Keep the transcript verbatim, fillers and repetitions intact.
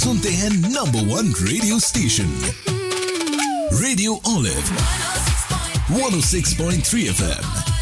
सुनते हैं number one radio station radio olive one ओ six point three F M.